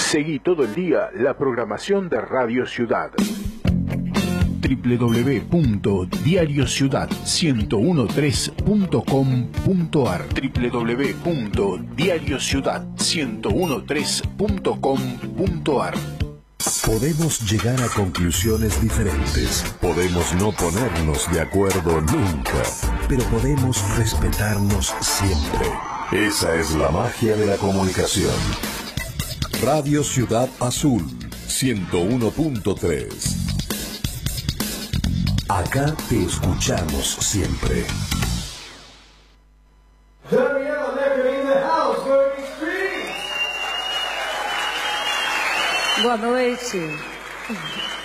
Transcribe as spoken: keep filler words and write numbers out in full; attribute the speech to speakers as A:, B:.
A: Seguí todo el día la programación de Radio Ciudad. doble u doble u doble u punto diario ciudad ciento trece punto com punto ar doble u doble u doble u punto diario ciudad ciento trece punto com punto ar.
B: Podemos llegar a conclusiones diferentes, podemos no ponernos de acuerdo nunca, pero podemos respetarnos siempre. Esa es la magia de la comunicación. Radio Ciudad Azul, ciento uno punto tres. Acá te escuchamos siempre.
C: Boa noite.